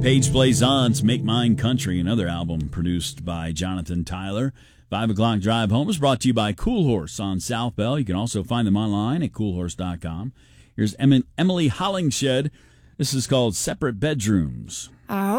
Page Blazon's Make Mine Country, another album produced by Jonathan Tyler. 5 o'clock drive home is brought to you by Cool Horse on South Bell. You can also find them online at coolhorse.com. Here's Emily Hollingshed. This is called Separate Bedrooms.